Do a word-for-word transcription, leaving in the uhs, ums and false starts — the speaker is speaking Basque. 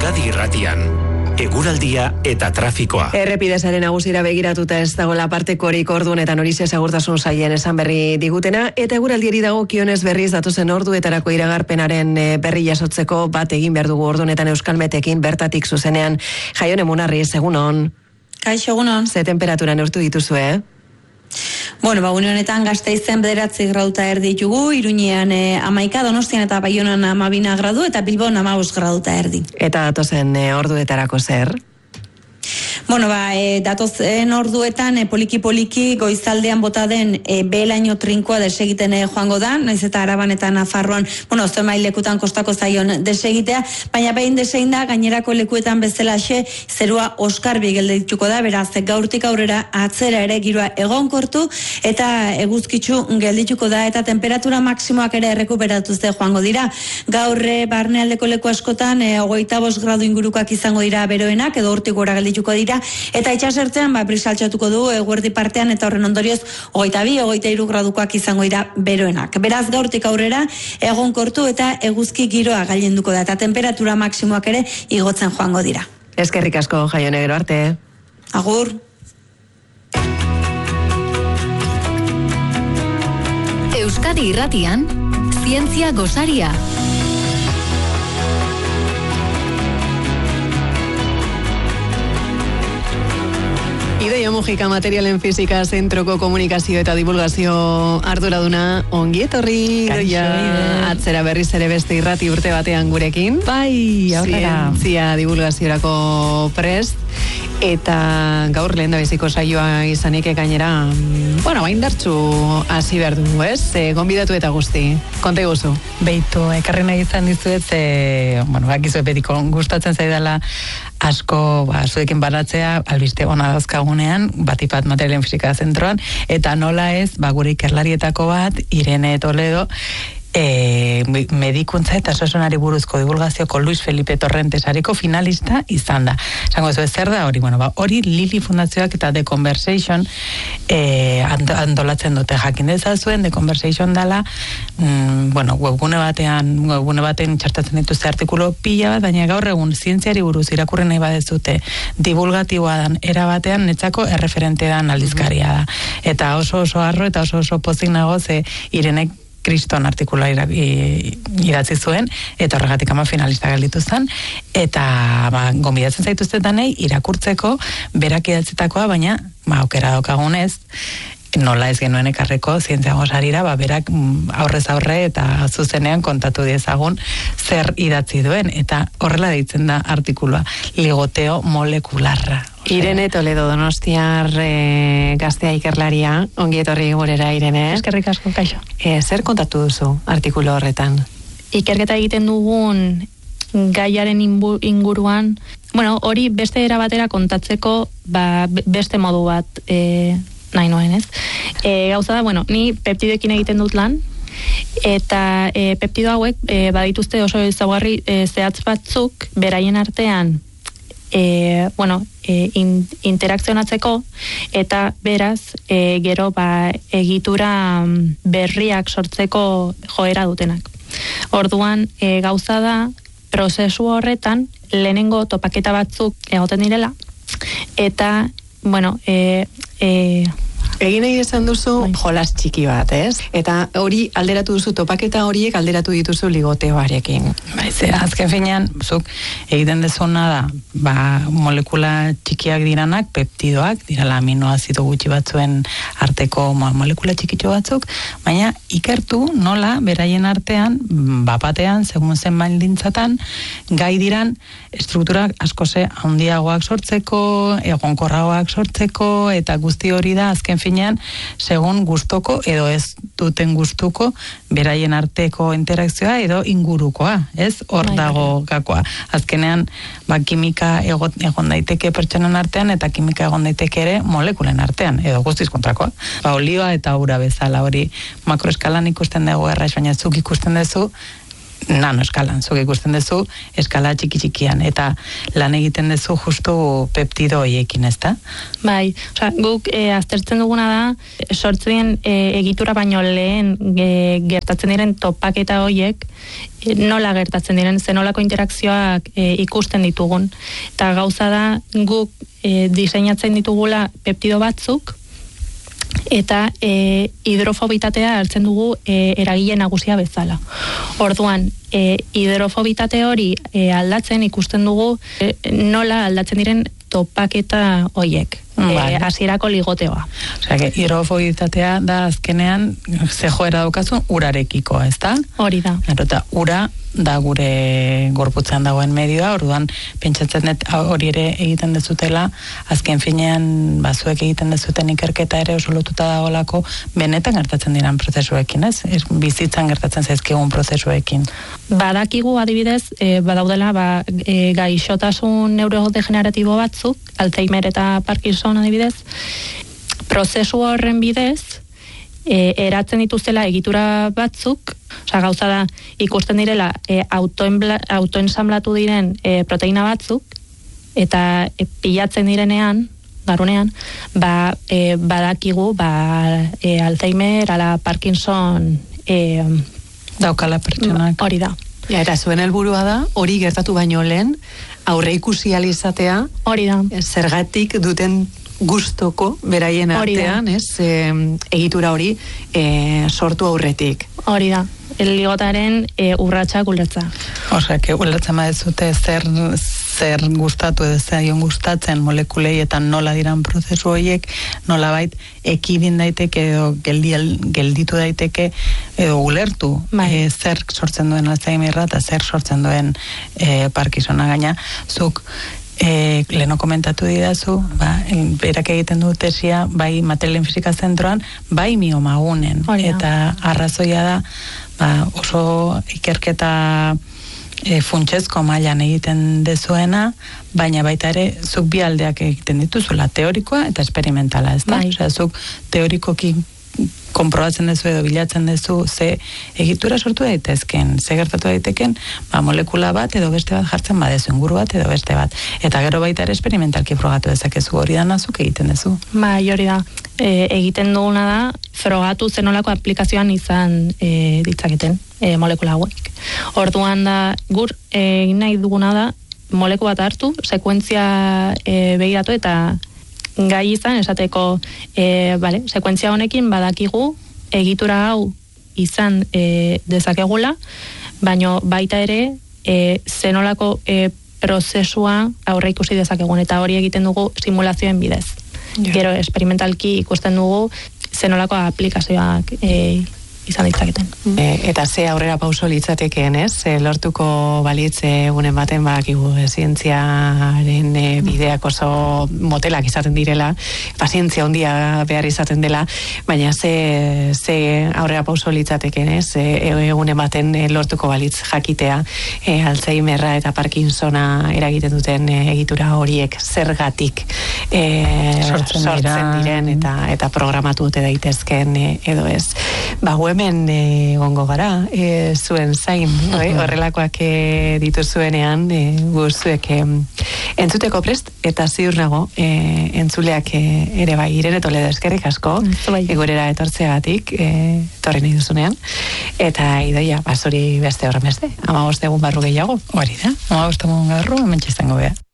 Euskadi Irratian, eguraldia eta trafikoa. Errepidezaren nagusira begiratuta ez dagoela partekorik ordunetan horixe segurtasun sailen esan berri digutena, eta eguraldiari dagokionez berriz datozen orduetarako iragarpenaren berri jasotzeko bat egin behar dugu ordunetan Euskalmetekin bertatik zuzenean. Jaione Munarriz, egunon. Kaixo, egunon. Ze temperaturan neurtu dituzu, eh? Bueno, ba, une honetan Gasteizen bederatzi graduta erdi ditugu, Iruñean eh, amaika, Donostian eta Baionan amabina gradu, eta Bilbon amabos graduta erdi. Eta datozen eh, orduetarako zer? Bueno, ba, e, datozen orduetan e, poliki-poliki goizaldean bota den e, behelaino trinkoa desegiten e, joango da, naiz eta Araban eta Nafarroan, bueno, zenbait lekutan kostako zaion desegitea, baina behin desegin da gainerako lekuetan bezalaxe zerua oskarbi geldituko da, beraz gaurtik aurrera atzera ere giroa egonkortu eta eguzkitsu geldituko da, eta temperatura maksimoak ere errekuperatuzte joango dira. Gaur e, barnealdeko leku askotan e, hogeita bost gradu ingurukoak izango dira beroenak, edo hortik gora geldituko dira, eta itxasertzean ba brisaltxatuko du eguerdi partean, eta horren ondorioz hogeita bi, hogeita hiru gradukoak izango dira beroenak. Beraz gaurtik aurrera egonkortu eta eguzki giroa gailenduko da, eta temperatura maksimoak ere igotzen joango dira. Eskerrik asko, Jaione, gero arte. Agur. Euskadi Irratian, zientzia gosaria. Ideia Mujika Materialen Fisika Zentroko Komunikazio eta Divulgazio arduraduna, ongi etorri. Kaixo, atzera berriz ere beste irrati urte batean gurekin. Bai, aurrera. Zientzia divulgaziorako prest. Eta gaur lehen da beziko saioa izanik gainera, bueno, bain dartxu hasi behar dugu, ez? E, gonbidatu eta guzti, konta iguzu. Beitu, ekarri nahi izan dizuet, e, bueno, bakizu epetiko gustatzen zaidala asko, ba, zuekin baratzea, albiste ona dauzkagunean, batipat Materialen Fisika Zentroan, eta nola ez, ba, gure ikerlarietako bat, Irene Toledo, E, medikuntza eta osasunari buruzko divulgazioko Luis Felipe Torrente sareko finalista izan da. Esango ez zer da hori, bueno, ba, hori Lili Fundazioak eta The Conversation e, antolatzen dute, jakin dezazuen, The Conversation dala, mm, bueno, webgune batean, webgune batean txartatzen dituzte artikulu pila bat, baina gaur egun zientziari buruz irakurri nahi badezute divulgatiboa dan era batean, netzako erreferente dan aldizkaria da. Eta oso oso arro eta oso oso pozik nago ze Irenek Kriston artikula idatzi zuen, eta horregatik ama finalista gelditu zen, eta ba, gonbidatzen zaituztetanei irakurtzeko berak idatzitakoa, baina ba, aukera daukagunez, nola ez genuen ekarreko zientzia gosarira, ba, berak aurrez aurre eta zuzenean kontatu diezagun zer idatzi duen, eta horrela deitzen da artikulua, ligoteo molekularra. Irene Toledo, Donostiar e, gaztea ikerlaria, ongi etorri gurera, Irene. Eskerrik asko, kaixo. E, zer kontatu duzu artikulu horretan? Ikerketa egiten dugun gaiaren inguruan, bueno, hori beste era batera kontatzeko, ba, beste modu bat e, nahi noen, ez? E, gauza da, bueno, ni peptidoekin egiten dut lan, eta e, peptido hauek e, badituzte oso ezaugarri e, zehatz batzuk beraien artean E, bueno, e, in, interakzionatzeko, eta beraz e, gero ba, egitura berriak sortzeko joera dutenak. Orduan e, gauza da prozesu horretan lehenengo topaketa batzuk egoten direla, eta bueno, e, e, egin nahi esan duzu jolas txiki bat, ez? Eta hori alderatu duzu, topaketa horiek alderatu dituzu ligoteoarekin. Bai, ze, azken finean, zuk egiten dezuna da, ba, molekula txikiak diranak, peptidoak, dirala aminoazido gutxi batzuen arteko molekula txikitxo batzuk, baina ikertu nola beraien artean, bapatean, segun zen baldintzatan, gai diran struktura askoze handiagoak sortzeko, egonkorragoak sortzeko, eta guzti hori da azken finean, segun gustoko edo ez duten gustuko beraien arteko interakzioa edo ingurukoa, ez? Hor dago gakoa. Azkenean, ba, kimika egon, egon daiteke pertsonen artean eta kimika egon daiteke ere molekulen artean, edo guztiz kontrakoa. Ba, olioa eta ura bezala hori makroeskalan ikusten dugu erraiz, baina zuk ikusten duzu nano eskalan, zuk ikusten duzu eskala txiki-txikian, eta lan egiten duzu justu peptido hoiekin, ezta? Bai, osea, guk e, aztertzen duguna da, sortzen e, egitura baino lehen e, gertatzen diren topaketa hoiek, e, nola gertatzen diren, zenolako interakzioak e, ikusten ditugun. Eta gauza da, guk e, diseinatzen ditugula peptido batzuk, eta e, hidrofobitatea hartzen dugu e, eragile nagusia bezala. Orduan, e, hidrofobitate hori e, aldatzen ikusten dugu e, nola aldatzen diren topaketa hoiek. Vale. E, hasierako ligoteoa. Osea, que hidrofobitatea da azkenean ze joera daukazu urarekiko, ezta? Hori da. Eta ura da gure gorputzean dagoen medioa, orduan pentsatzen dut hori ere egiten dezutela, azken finean bazuek egiten dezuten ikerketa ere oso lotuta dagoelako benetan gertatzen diran prozesuekin, ez? Ez bizitzan gertatzen zaizkigun prozesuekin. Badakigu adibidez, e, badaudela ba, e, gaixotasun neurodegeneratibo batzuk, Alzheimer eta Parkinson adibidez, prozesu horren bidez, e, eratzen dituztela egitura batzuk, osea gauza da ikusten direla e, autoensamblatu diren e, proteina batzuk, eta e, pilatzen direnean, garunean, ba, e, badakigu ba, e, Alzheimer, ala Parkinson e, daukala pertsonak. Hori da. Ja, eta zuen helburua da, hori gertatu baino lehen, aurre ikusi alizatea, hori da. Zergatik duten gustoko beraien artean, ez, e, egitura hori e, sortu aurretik. Hori da. Ligotaren e, urratsak ulertza. Osea, que ulertzen badezute zer zer gustatu edo zaion gustatzen molekulei eta nola diran prozesu horiek, nolabait ekidin daiteke edo geldi, gelditu daiteke edo ulertu e, zer sortzen duen Alzheimerra eta zer sortzen duen e, Parkinsona. Gaina, zuk E, leno komentatu didazu, ba, berak egiten du tesia bai materialen fisika zentroan, bai miomagunen, eta arrazoia da ba, oso ikerketa e, funtsezko mailan egiten dezuena, baina baita ere zuk bi aldeak egiten dituzula, teorikoa eta esperimentala, ez da? Bai. Osea, zuk teorikoki konprobatzen dezu edo bilatzen dezu ze egitura sortu daitezken, ze gertatu daiteken, ba, molekula bat edo beste bat jartzen badezu, inguru bat edo beste bat. Eta gero baita ere esperimentalki frogatu dezakezu, hori da nazuk egiten dezu. Bai, hori da. E, egiten duguna da, frogatu zenolako aplikazioan izan e, ditzaketen e, molekula hauek. Orduan da, gur egin nahi duguna da, moleku bat hartu, sekuentzia e, begiratu eta gai izan, esateko, e, vale, sekuentzia honekin badakigu egitura hau izan e, dezakegula, baino baita ere e, zenolako e, prozesua aurre ikusi dezakegun, eta hori egiten dugu simulazioen bidez. Yeah. Gero, esperimentalki ikusten dugu zenolako aplikazioak e, izan ditzaketen. E, eta ze aurrera pauso litzatekeen, ez? E, lortuko balitz egunen baten bakigu e, zientziaren e, bideak oso motelak izaten direla, pazientzia handia behar izaten dela, baina ze, ze aurrera pauso litzatekeen, ez? E, egunen baten e, lortuko balitz jakitea e, Alzheimerra eta Parkinsona eragiten duten e, egitura horiek zergatik e, sortzen, sortzen diren eta, eta programatu dute daitezken e, edo ez. Ba, hemen egongo gara, e, zuen zain, oi? Horrelakoak e, dituzuenean, e, guzuek e, entzuteko prest, eta ziur nago, e, entzuleak e, ere bai, Irene Toledo eskerrik asko, egurera etortzeagatik, e, torri nahi duzunean, eta idoia, basuri beste horren beste, ama bostegun barru gehiago. Hori da, ama bostegun barru, hemen txizango beha.